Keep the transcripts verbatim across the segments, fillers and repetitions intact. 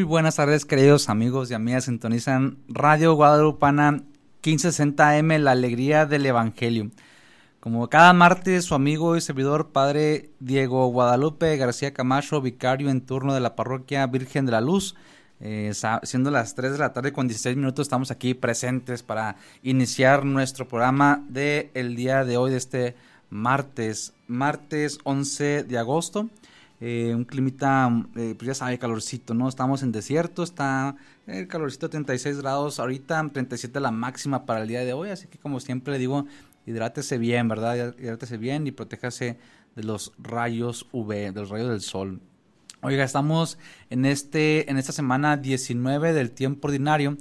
Muy buenas tardes, queridos amigos y amigas. Sintonizan Radio Guadalupana quince sesenta A M, la alegría del Evangelio. Como cada martes, su amigo y servidor, Padre Diego Guadalupe García Camacho, vicario en turno de la Parroquia Virgen de la Luz. Eh, siendo las tres de la tarde con dieciséis minutos, estamos aquí presentes para iniciar nuestro programa del día de hoy, de este martes, martes once de agosto. Eh, un climita, eh, pues ya sabe, calorcito, ¿no? Estamos en desierto, está el calorcito treinta y seis grados, ahorita treinta y siete la máxima para el día de hoy, así que como siempre le digo, hidrátese bien, ¿verdad? Hidrátese bien y protéjase de los rayos U V, de los rayos del sol. Oiga, estamos en este en esta semana diecinueve del tiempo ordinario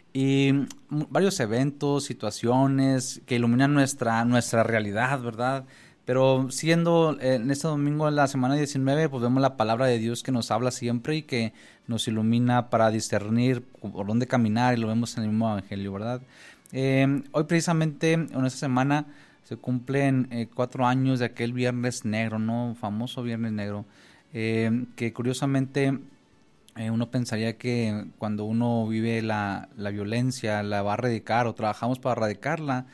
y varios eventos, situaciones que iluminan nuestra, nuestra realidad, ¿verdad? Pero siendo eh, en este domingo de la semana diecinueve, pues vemos la palabra de Dios que nos habla siempre y que nos ilumina para discernir por dónde caminar, y lo vemos en el mismo evangelio, ¿verdad? Eh, hoy precisamente, en esta semana, se cumplen eh, cuatro años de aquel Viernes Negro, ¿no? Famoso Viernes Negro, eh, que curiosamente eh, uno pensaría que cuando uno vive la, la violencia, la va a erradicar o trabajamos para erradicarla.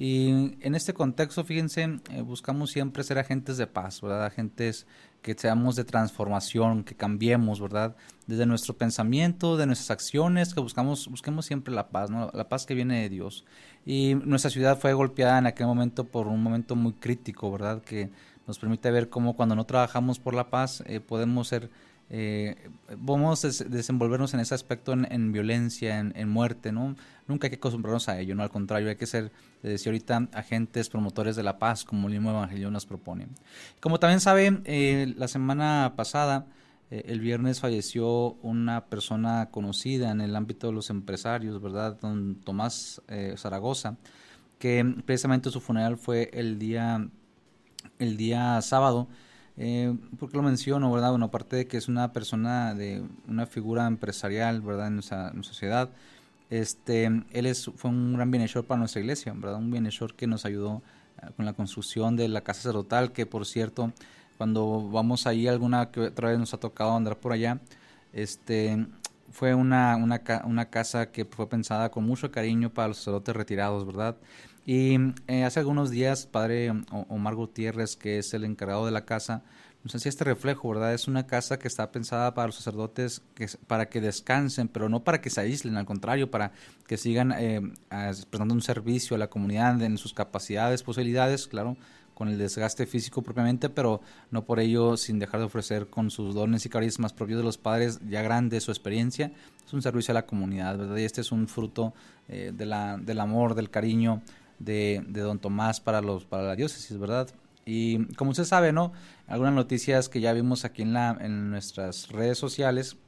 Y en este contexto, fíjense, eh, buscamos siempre ser agentes de paz, ¿verdad? Agentes que seamos de transformación, que cambiemos, ¿verdad? Desde nuestro pensamiento, de nuestras acciones, que buscamos, busquemos siempre la paz, ¿no? La paz que viene de Dios. Y nuestra ciudad fue golpeada en aquel momento por un momento muy crítico, ¿verdad? Que nos permite ver cómo cuando no trabajamos por la paz eh, podemos ser... Eh, vamos a des- desenvolvernos en ese aspecto en, en violencia, en, en muerte, ¿no? Nunca hay que acostumbrarnos a ello, ¿no? Al contrario, hay que ser, les decía ahorita, agentes promotores de la paz, como el mismo Evangelio nos propone. Como también saben, eh, la semana pasada, eh, el viernes, falleció una persona conocida en el ámbito de los empresarios, ¿verdad? Don Tomás eh, Zaragoza, que precisamente su funeral fue el día, el día sábado. Eh, ¿Por qué lo menciono, verdad? Bueno, aparte de que es una persona de una figura empresarial, ¿verdad? En nuestra, en nuestra sociedad, este, él es, fue un gran bienhechor para nuestra iglesia, ¿verdad? Un bienhechor que nos ayudó uh, con la construcción de la casa sacerdotal, que por cierto, cuando vamos ahí alguna que otra vez nos ha tocado andar por allá, este, fue una, una, una casa que fue pensada con mucho cariño para los sacerdotes retirados, ¿verdad? Y eh, hace algunos días, padre Omar Gutiérrez, que es el encargado de la casa, nos hacía este reflejo, ¿verdad? Es una casa que está pensada para los sacerdotes que, para que descansen, pero no para que se aíslen, al contrario, para que sigan eh, prestando un servicio a la comunidad en sus capacidades, posibilidades, claro, con el desgaste físico propiamente, pero no por ello sin dejar de ofrecer con sus dones y carismas propios de los padres ya grandes su experiencia. Es un servicio a la comunidad, ¿verdad? Y este es un fruto eh, de la, del amor, del cariño de, de don Tomás para, los, para la diócesis, ¿verdad? Y como usted sabe, ¿no? Algunas noticias que ya vimos aquí en, la, en nuestras redes sociales,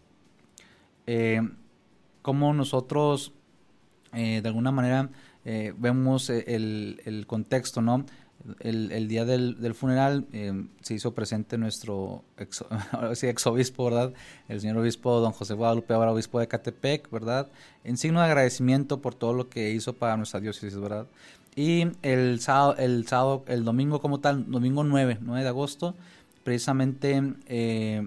eh, cómo nosotros eh, de alguna manera eh, vemos el, el contexto, ¿no? El, el día del, del funeral eh, se hizo presente nuestro ex, sí, exobispo, ¿verdad? El señor obispo don José Guadalupe, ahora obispo de Ecatepec, ¿verdad? En signo de agradecimiento por todo lo que hizo para nuestra diócesis, ¿verdad? Y el sábado, el sábado, el domingo como tal, domingo nueve de agosto, precisamente eh,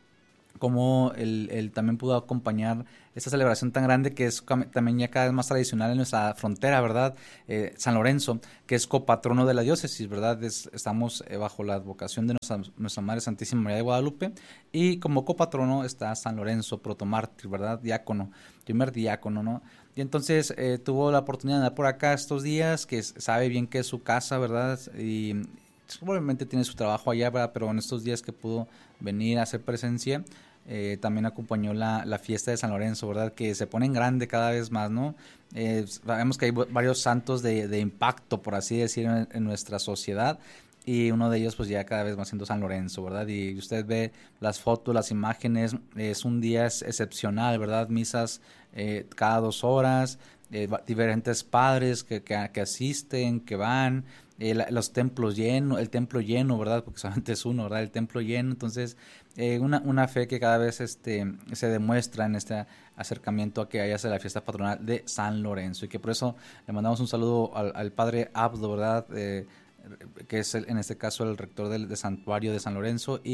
como él, él también pudo acompañar esta celebración tan grande que es también ya cada vez más tradicional en nuestra frontera, ¿verdad? Eh, San Lorenzo, que es copatrono de la diócesis, ¿verdad? Es, estamos eh, bajo la advocación de nuestra, nuestra Madre Santísima María de Guadalupe, y como copatrono está San Lorenzo, protomártir, ¿verdad? Diácono, primer diácono, ¿no? Y entonces eh, tuvo la oportunidad de andar por acá estos días, que sabe bien que es su casa, ¿verdad? Y probablemente tiene su trabajo allá, ¿verdad? Pero en estos días que pudo venir a hacer presencia, Eh, también acompañó la, la fiesta de San Lorenzo, ¿verdad? Que se pone en grande cada vez más, ¿no? Eh, sabemos que hay varios santos de, de impacto, por así decir, en, en nuestra sociedad, y uno de ellos pues ya cada vez más siendo San Lorenzo, ¿verdad? Y usted ve las fotos, las imágenes, es un día excepcional, ¿verdad? Misas eh, cada dos horas, eh, diferentes padres que, que, que asisten, que van, eh, la, los templos llenos, el templo lleno, ¿verdad? Porque solamente es uno, ¿verdad? El templo lleno, entonces eh, una, una fe que cada vez este, se demuestra en este acercamiento a que haya la fiesta patronal de San Lorenzo, y que por eso le mandamos un saludo al, al padre Abdo, ¿verdad? Eh, que es el, en este caso el rector del, del santuario de San Lorenzo, y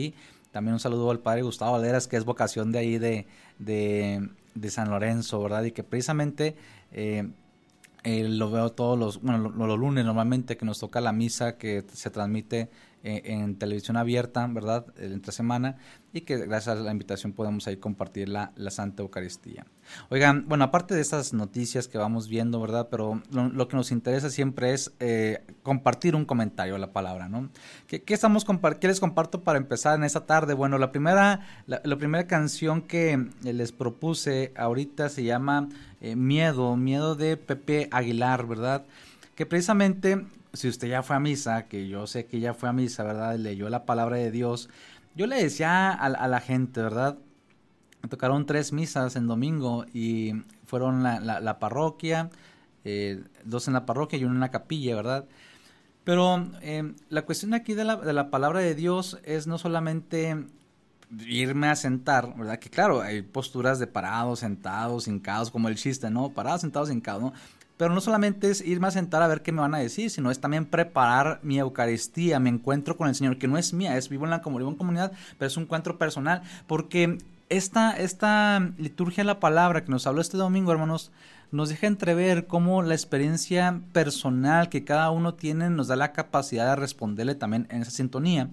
También un saludo al padre Gustavo Valderas, que es vocación de ahí de, de, de San Lorenzo, ¿verdad? Y que precisamente eh, eh, lo veo todos los, bueno, los, los lunes normalmente, que nos toca la misa que se transmite eh, en televisión abierta, ¿verdad? Entre semana, y que gracias a la invitación podemos ahí compartir la, la Santa Eucaristía. Oigan, bueno, aparte de estas noticias que vamos viendo, ¿verdad? Pero lo, lo que nos interesa siempre es eh, compartir un comentario a la palabra, ¿no? ¿Qué, qué, estamos ¿Qué les comparto para empezar en esta tarde? Bueno, la primera, la, la primera canción que les propuse ahorita se llama eh, Miedo, Miedo de Pepe Aguilar, ¿verdad? Que precisamente, si usted ya fue a misa, que yo sé que ya fue a misa, ¿verdad? Leyó la palabra de Dios. Yo le decía a, a la gente, ¿verdad? Me tocaron tres misas en domingo y fueron la, la, la parroquia, eh, dos en la parroquia y una en la capilla, ¿verdad? Pero eh, la cuestión aquí de la, de la palabra de Dios es no solamente irme a sentar, ¿verdad? Que claro, hay posturas de parados, sentados, hincados, como el chiste, ¿no? Parados, sentados, hincados, ¿no? Pero no solamente es irme a sentar a ver qué me van a decir, sino es también preparar mi Eucaristía, mi encuentro con el Señor, que no es mía, es vivo en la comunidad, en comunidad, pero es un encuentro personal, porque esta, esta liturgia de la palabra que nos habló este domingo, hermanos, nos deja entrever cómo la experiencia personal que cada uno tiene nos da la capacidad de responderle también en esa sintonía.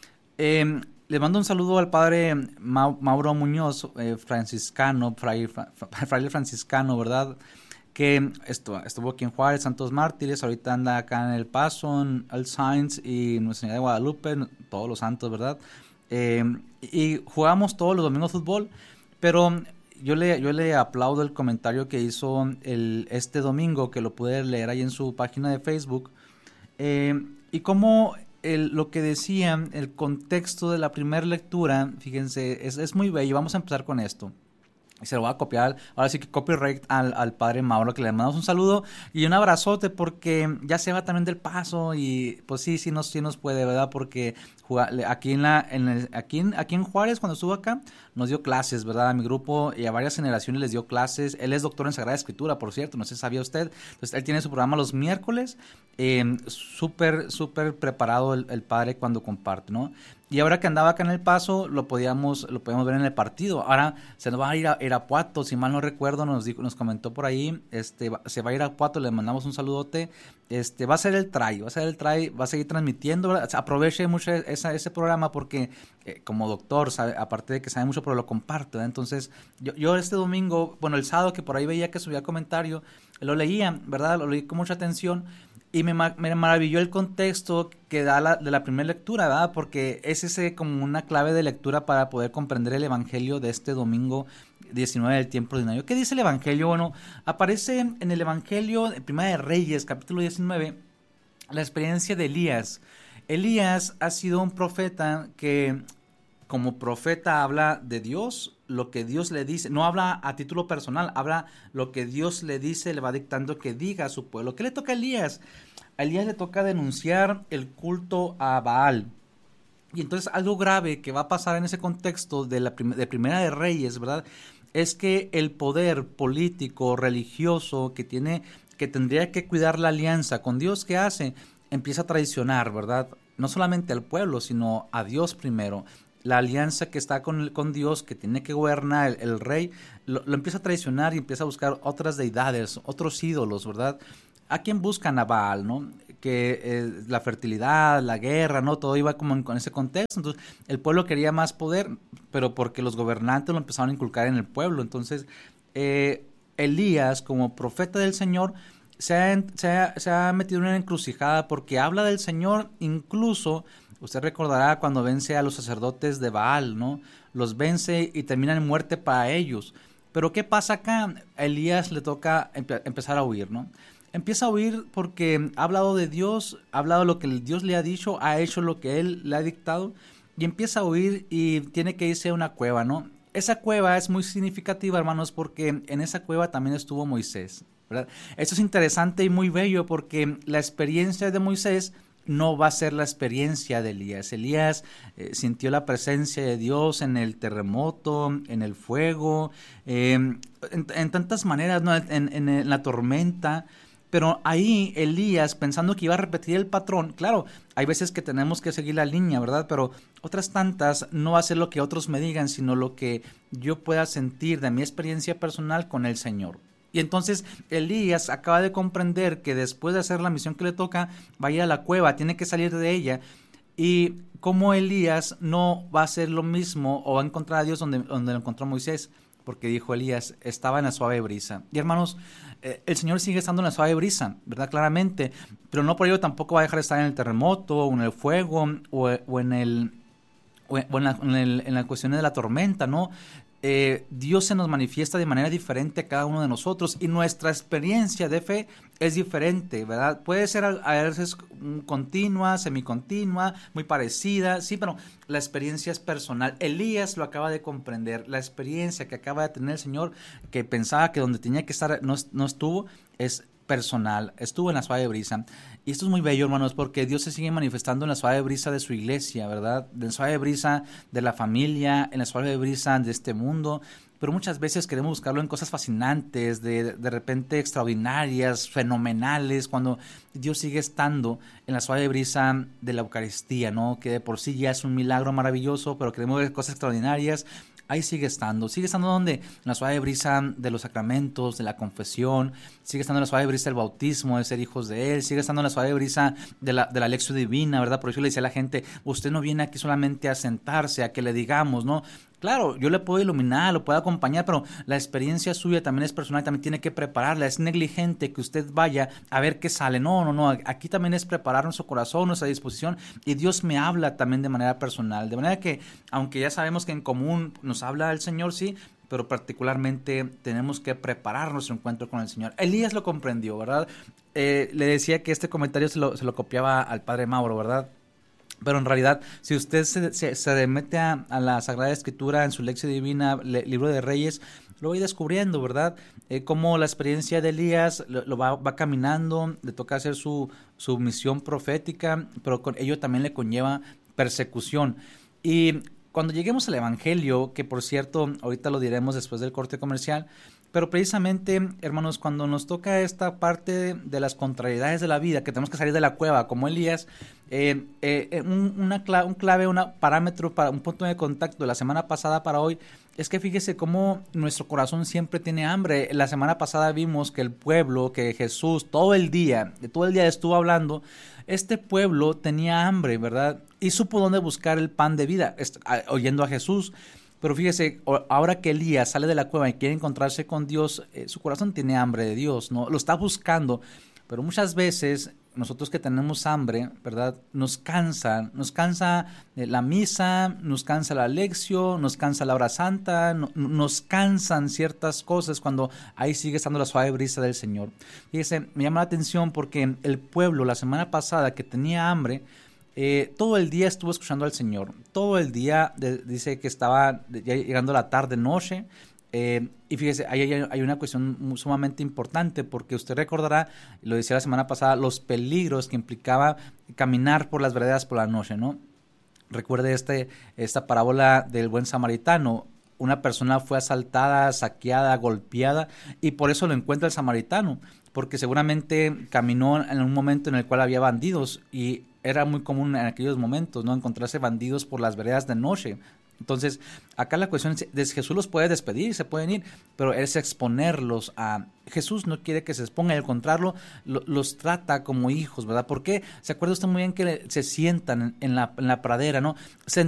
Eh, le mando un saludo al padre Ma- Mauro Muñoz, eh, franciscano, fraile, fraile franciscano, ¿verdad?, que estuvo, estuvo aquí en Juárez, Santos Mártires, ahorita anda acá en El Paso, en All Saints y Nuestra Señora de Guadalupe, todos los santos, ¿verdad? Eh, y jugamos todos los domingos fútbol, pero yo le, yo le aplaudo el comentario que hizo el, este domingo, que lo pude leer ahí en su página de Facebook, eh, y cómo el, lo que decía, el contexto de la primera lectura, fíjense, es, es muy bello. Vamos a empezar con esto. Y se lo voy a copiar, ahora sí que copyright al, al padre Mauro, que le mandamos un saludo y un abrazote, porque ya se va también del Paso y pues sí, sí nos, sí nos puede, ¿verdad? Porque jugar, aquí, en la, en el, aquí, en, aquí en Juárez, cuando estuvo acá, nos dio clases, ¿verdad? A mi grupo y a varias generaciones les dio clases. Él es doctor en Sagrada Escritura, por cierto, no sé si sabía usted. Entonces él tiene su programa los miércoles, eh, súper, súper preparado el, el padre cuando comparte, ¿no? Y ahora que andaba acá en El Paso, lo podíamos, lo podíamos ver en el partido. Ahora se nos va a ir a Irapuato, si mal no recuerdo, nos dijo, nos comentó por ahí, este, va, se va a ir a Irapuato, le mandamos un saludote. Este, va a ser el try, va a ser el try, va a seguir transmitiendo, ¿verdad? Aproveche mucho esa, ese programa porque eh, como doctor, sabe, aparte de que sabe mucho, pero lo comparte, ¿verdad? Entonces, yo, yo este domingo, bueno, el sábado que por ahí veía que subía comentario, lo leía, ¿verdad? Lo leí con mucha atención. Y me, me maravilló el contexto que da la, de la primera lectura, ¿verdad? Porque es ese como una clave de lectura para poder comprender el evangelio de este domingo diecinueve del tiempo ordinario. ¿Qué dice el evangelio? Bueno, aparece en el evangelio de Primera de Reyes, capítulo diecinueve, la experiencia de Elías. Elías ha sido un profeta que, como profeta, habla de Dios, lo que Dios le dice, no habla a título personal, habla lo que Dios le dice, le va dictando que diga a su pueblo. ¿Qué le toca a Elías? A Elías le toca denunciar el culto a Baal. Y entonces algo grave que va a pasar en ese contexto de la prim- de Primera de Reyes, ¿verdad? Es que el poder político, religioso que tiene, que tendría que cuidar la alianza con Dios, ¿qué hace? Empieza a traicionar, ¿verdad? No solamente al pueblo, sino a Dios primero. La alianza que está con, con Dios, que tiene que gobernar el, el rey, lo, lo empieza a traicionar y empieza a buscar otras deidades, otros ídolos, ¿verdad? ¿A quién buscan? A Baal, ¿no? Que eh, la fertilidad, la guerra, ¿no? Todo iba como en, con ese contexto. Entonces, el pueblo quería más poder, pero porque los gobernantes lo empezaron a inculcar en el pueblo. Entonces, eh, Elías, como profeta del Señor, se ha, se, ha, se ha metido en una encrucijada porque habla del Señor. Incluso usted recordará cuando vence a los sacerdotes de Baal, ¿no? Los vence y termina en muerte para ellos. Pero ¿qué pasa acá? A Elías le toca empe- empezar a huir, ¿no? Empieza a huir porque ha hablado de Dios, ha hablado lo que Dios le ha dicho, ha hecho lo que Él le ha dictado, y empieza a huir y tiene que irse a una cueva, ¿no? Esa cueva es muy significativa, hermanos, porque en esa cueva también estuvo Moisés, ¿verdad? Esto es interesante y muy bello porque la experiencia de Moisés no va a ser la experiencia de Elías. Elías eh, sintió la presencia de Dios en el terremoto, en el fuego, eh, en, en tantas maneras, ¿no? en, en, en la tormenta. Pero ahí Elías, pensando que iba a repetir el patrón, claro, hay veces que tenemos que seguir la línea, ¿verdad? Pero otras tantas no va a ser lo que otros me digan, sino lo que yo pueda sentir de mi experiencia personal con el Señor. Y entonces Elías acaba de comprender que después de hacer la misión que le toca, va a ir a la cueva, tiene que salir de ella. Y como Elías no va a hacer lo mismo o va a encontrar a Dios donde, donde lo encontró Moisés, porque dijo Elías, estaba en la suave brisa. Y hermanos, eh, el Señor sigue estando en la suave brisa, ¿verdad? Claramente, pero no por ello tampoco va a dejar de estar en el terremoto, o en el fuego, o, o en el o en la, en, el, en la cuestión de la tormenta, ¿no? Eh, Dios se nos manifiesta de manera diferente a cada uno de nosotros y nuestra experiencia de fe es diferente, ¿verdad? Puede ser a, a veces continua, semicontinua, muy parecida, sí, pero la experiencia es personal. Elías lo acaba de comprender, la experiencia que acaba de tener el Señor, que pensaba que donde tenía que estar no, no estuvo, es personal, estuvo en la suave brisa. Y esto es muy bello, hermanos, porque Dios se sigue manifestando en la suave brisa de su iglesia, ¿verdad? En la suave brisa de la familia, en la suave brisa de este mundo. Pero muchas veces queremos buscarlo en cosas fascinantes, de, de repente extraordinarias, fenomenales, cuando Dios sigue estando en la suave brisa de la Eucaristía, ¿no? Que de por sí ya es un milagro maravilloso, pero queremos ver cosas extraordinarias. Ahí sigue estando, sigue estando donde, en la suave brisa de los sacramentos, de la confesión, sigue estando en la suave brisa del bautismo, de ser hijos de Él, sigue estando en la suave brisa de la, de la lección divina, ¿verdad? Por eso le decía a la gente, usted no viene aquí solamente a sentarse, a que le digamos, ¿no? Claro, yo le puedo iluminar, lo puedo acompañar, pero la experiencia suya también es personal, también tiene que prepararla. Es negligente que usted vaya a ver qué sale. No, no, no. Aquí también es preparar nuestro corazón, nuestra disposición. Y Dios me habla también de manera personal. De manera que, aunque ya sabemos que en común nos habla el Señor, sí, pero particularmente tenemos que preparar nuestro encuentro con el Señor. Elías lo comprendió, ¿verdad? Eh, le decía que este comentario se lo, se lo copiaba al padre Mauro, ¿verdad? Pero en realidad, si usted se, se, se remete a, a la Sagrada Escritura en su lección divina, le, libro de Reyes, lo voy descubriendo, ¿verdad? Eh, cómo la experiencia de Elías lo, lo va, va caminando, le toca hacer su, su misión profética, pero con ello también le conlleva persecución. Y cuando lleguemos al Evangelio, que por cierto, ahorita lo diremos después del corte comercial, pero precisamente, hermanos, cuando nos toca esta parte de las contrariedades de la vida, que tenemos que salir de la cueva como Elías, eh, eh, un, una clave, un clave, un parámetro, para un punto de contacto de la semana pasada para hoy, es que fíjese cómo nuestro corazón siempre tiene hambre. La semana pasada vimos que el pueblo, que Jesús todo el día, todo el día estuvo hablando, este pueblo tenía hambre, ¿verdad? Y supo dónde buscar el pan de vida, oyendo a Jesús. Pero fíjese, ahora que Elías sale de la cueva y quiere encontrarse con Dios, eh, su corazón tiene hambre de Dios, ¿no? Lo está buscando, pero muchas veces nosotros que tenemos hambre, ¿verdad? Nos cansa, nos cansa eh, la misa, nos cansa la lección, nos cansa la hora santa, no, nos cansan ciertas cosas cuando ahí sigue estando la suave brisa del Señor. Fíjese, me llama la atención porque el pueblo la semana pasada que tenía hambre, Eh, todo el día estuvo escuchando al Señor, todo el día de, dice que estaba ya llegando la tarde, noche, eh, y fíjese, ahí hay, hay una cuestión sumamente importante, porque usted recordará, lo decía la semana pasada, los peligros que implicaba caminar por las veredas por la noche, ¿no? Recuerde este, esta parábola del buen samaritano. Una persona fue asaltada, saqueada, golpeada, y por eso lo encuentra el samaritano, porque seguramente caminó en un momento en el cual había bandidos, y era muy común en aquellos momentos, ¿no? Encontrarse bandidos por las veredas de noche. Entonces, acá la cuestión es, Jesús los puede despedir, se pueden ir, pero es exponerlos a... Jesús no quiere que se expongan, al contrario, lo, los trata como hijos, ¿verdad? ¿Por qué? ¿Se acuerda usted muy bien que se sientan en la, en la pradera, ¿no? Se